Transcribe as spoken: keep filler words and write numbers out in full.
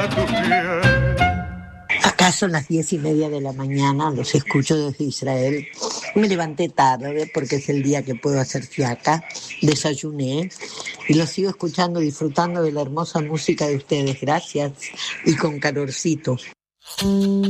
Acá son las diez y media de la mañana, los escucho desde Israel. Me levanté tarde porque es el día que puedo hacer fiaca, desayuné y los sigo escuchando, disfrutando de la hermosa música de ustedes. Gracias y con calorcito.